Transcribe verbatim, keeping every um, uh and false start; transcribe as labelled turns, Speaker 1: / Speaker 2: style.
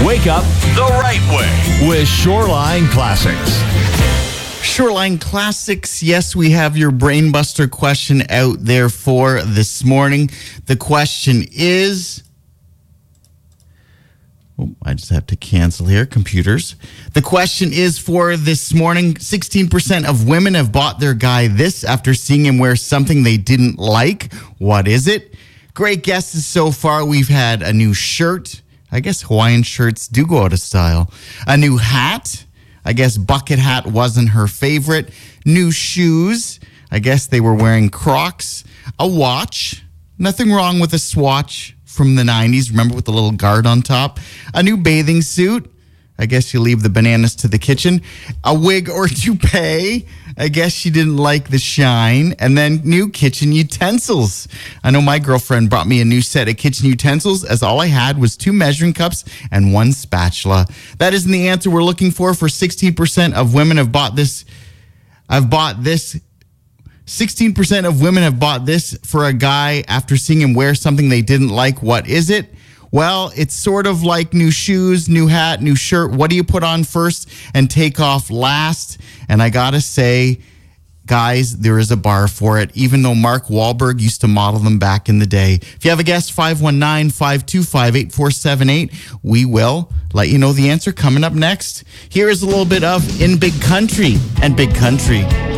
Speaker 1: Wake up the right way with Shoreline Classics.
Speaker 2: Shoreline Classics. Yes, we have your Brainbuster question out there for this morning. The question is... Oh, I just have to cancel here. Computers. The question is for this morning. sixteen percent of women have bought their guy this after seeing him wear something they didn't like. What is it? Great guesses so far. We've had a new shirt. I guess Hawaiian shirts do go out of style. A new hat. I guess bucket hat wasn't her favorite. New shoes. I guess they were wearing Crocs. A watch. Nothing wrong with a swatch from the nineties. Remember, with the little guard on top. A new bathing suit. I guess you leave the bananas to the kitchen. A wig or toupee. I guess she didn't like the shine. And then new kitchen utensils. I know my girlfriend brought me a new set of kitchen utensils as all I had was two measuring cups and one spatula. That isn't the answer we're looking for. For sixteen percent of women have bought this. I've bought this. sixteen percent of women have bought this for a guy after seeing him wear something they didn't like. What is it? Well, it's sort of like new shoes, new hat, new shirt. What do you put on first and take off last? And I gotta say, guys, there is a bar for it, even though Mark Wahlberg used to model them back in the day. If you have a guess, five one nine, five two five, eight four seven eight, we will let you know the answer coming up next. Here is a little bit of In Big Country and Big Country.